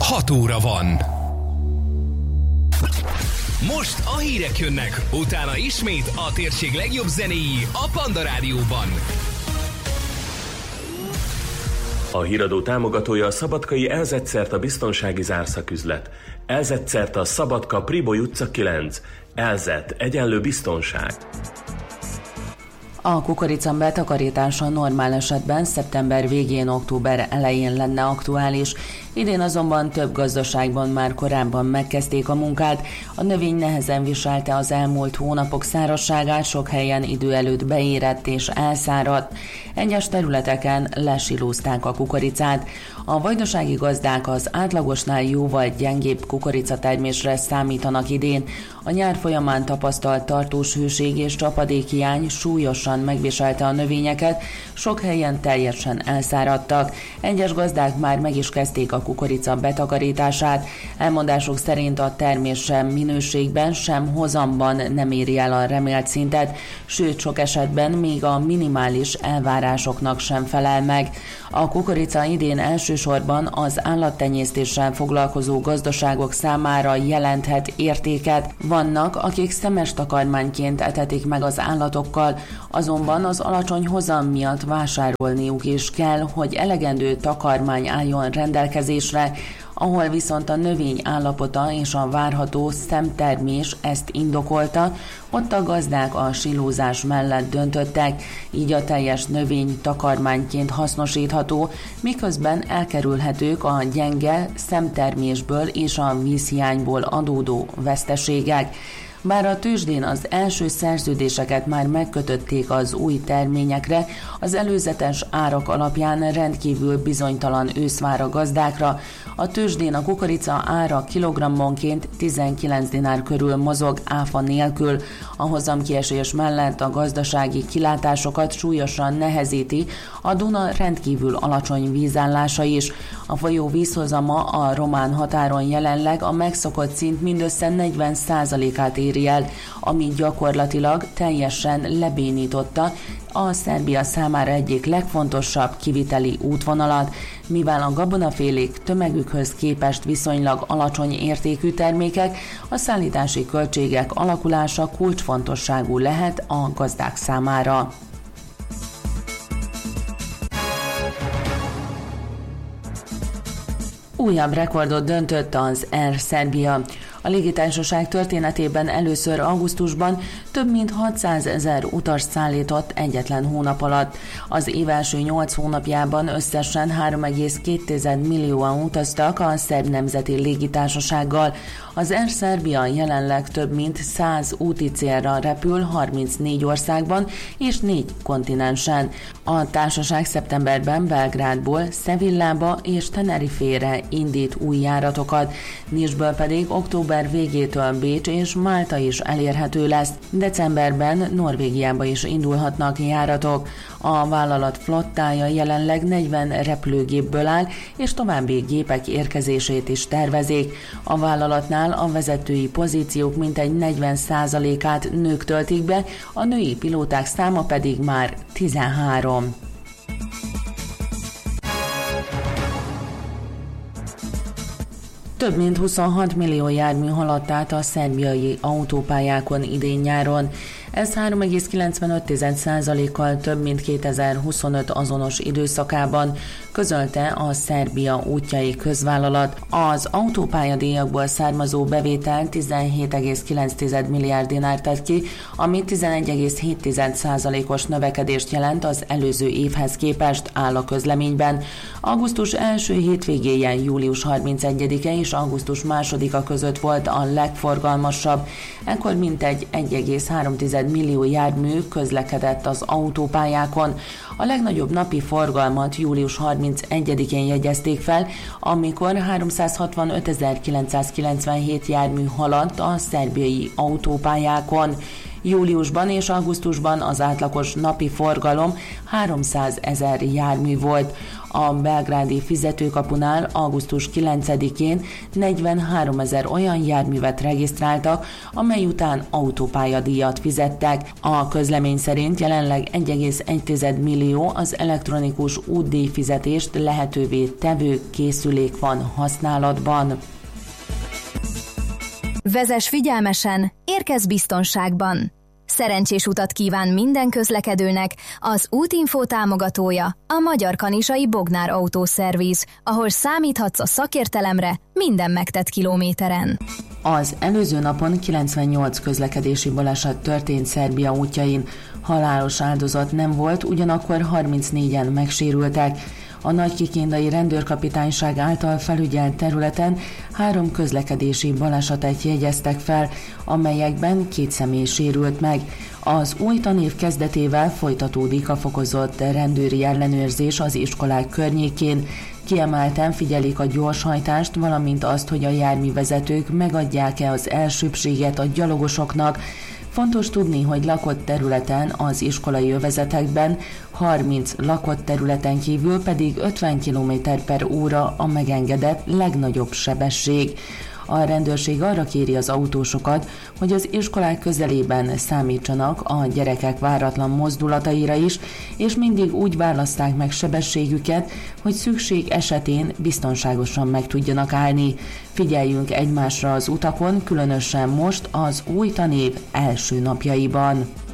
6 óra van. Most a hírek jönnek, utána ismét a térség legjobb zenéi a Panda Rádióban. A híradó támogatója a szabadkai Elzett-Szerta biztonsági zárszaküzlet. Elzett-Szerta Szabadka Priboly utca 9. Elzett egyenlő biztonság. A kukorica betakarítása normál esetben szeptember végén, október elején lenne aktuális. Idén azonban több gazdaságban már korábban megkezdték a munkát. A növény nehezen viselte az elmúlt hónapok szárazságát, sok helyen idő előtt beérett és elszáradt. Egyes területeken lesilózták a kukoricát. A vajdasági gazdák az átlagosnál jóval gyengébb kukoricatermésre számítanak idén. A nyár folyamán tapasztalt tartós hőség és csapadékhiány súlyosan megviselte a növényeket, sok helyen teljesen elszáradtak. Egyes gazdák már meg is kezdték a kukorica betakarítását. Elmondások szerint a termés sem minőségben, sem hozamban nem éri el a remélt szintet, sőt sok esetben még a minimális elvárásoknak sem felel meg. A kukorica idén elsősorban az állattenyésztéssel foglalkozó gazdaságok számára jelenthet értéket. Vannak, akik szemes takarmányként etetik meg az állatokkal, azonban az alacsony hozam miatt vásárolniuk is kell, hogy elegendő takarmány álljon rendelkezésre, ahol viszont a növény állapota és a várható szemtermés ezt indokolta, ott a gazdák a silózás mellett döntöttek, így a teljes növény takarmányként hasznosítható, miközben elkerülhetők a gyenge szemtermésből és a vízhiányból adódó veszteségek. Bár a tőzsdén az első szerződéseket már megkötötték az új terményekre, az előzetes árak alapján rendkívül bizonytalan ősz vár a gazdákra. A tőzsdén a kukorica ára kilogrammonként 19 dinár körül mozog áfa nélkül. A hozamkiesés mellett a gazdasági kilátásokat súlyosan nehezíti a Duna rendkívül alacsony vízállása is. A folyó vízhozama a román határon jelenleg a megszokott szint mindössze 40%-át éri el, ami gyakorlatilag teljesen lebénította a Szerbia számára egyik legfontosabb kiviteli útvonalat, mivel a gabonafélék tömegükhöz képest viszonylag alacsony értékű termékek, a szállítási költségek alakulása kulcsfontosságú lehet a gazdák számára. Újabb rekordot döntött az Air Serbia. A légitársaság történetében először augusztusban több mint 600 000 utast szállított egyetlen hónap alatt. Az év első 8 hónapjában összesen 3,2 millióan utaztak a szerb nemzeti légitársasággal. Az Air Serbia jelenleg több mint 100 úti célra repül 34 országban és 4 kontinensen. A társaság szeptemberben Belgrádból Sevillába és Tenerifére indít új járatokat, Nisből pedig október végétől Bécs és Málta is elérhető lesz. Decemberben Norvégiába is indulhatnak járatok. A vállalat flottája jelenleg 40 repülőgépből áll, és további gépek érkezését is tervezik. A vállalatnál a vezetői pozíciók mintegy 40%-át nők töltik be, a női pilóták száma pedig már 13. Több mint 26 millió jármű haladt át a szerbiai autópályákon idén-nyáron. Ez 3,95%-kal több, mint 2025 azonos időszakában, közölte a Szerbia útjai közvállalat. Az autópályadíjakból származó bevétel 17,9 milliárd dinár tett ki, ami 11,7%-os növekedést jelent az előző évhez képest, áll a közleményben. Augusztus első hétvégéjen július 31-e és augusztus 2-a között volt a legforgalmasabb. Ekkor mintegy 1,3 millió jármű közlekedett az autópályákon. A legnagyobb napi forgalmat július 31-én jegyezték fel, amikor 365.997 jármű haladt a szerbiai autópályákon. Júliusban és augusztusban az átlagos napi forgalom 300 000 jármű volt. A belgrádi fizetőkapunál augusztus 9-én 43 000 olyan járművet regisztráltak, amely után autópályadíjat fizettek. A közlemény szerint jelenleg 1,1 millió az elektronikus útdíjfizetést lehetővé tevő készülék van használatban. Vezess figyelmesen, érkezz biztonságban! Szerencsés utat kíván minden közlekedőnek az Útinfo támogatója, a Magyar Kanizsai Bognár Autószerviz, ahol számíthatsz a szakértelemre minden megtett kilométeren. Az előző napon 98 közlekedési baleset történt Szerbia útjain. Halálos áldozat nem volt, ugyanakkor 34-en megsérültek. A Nagykikindai rendőrkapitányság által felügyelt területen 3 közlekedési balesetet jegyeztek fel, amelyekben 2 személy sérült meg. Az új tanév kezdetével folytatódik a fokozott rendőri ellenőrzés az iskolák környékén. Kiemelten figyelik a gyorshajtást, valamint azt, hogy a járművezetők megadják-e az elsőbbséget a gyalogosoknak. Fontos tudni, hogy lakott területen, az iskolai övezetekben 30 lakott területen kívül pedig 50 km/óra a megengedett legnagyobb sebesség. A rendőrség arra kéri az autósokat, hogy az iskolák közelében számítsanak a gyerekek váratlan mozdulataira is, és mindig úgy választák meg sebességüket, hogy szükség esetén biztonságosan meg tudjanak állni. Figyeljünk egymásra az utakon, különösen most az új tanév első napjaiban.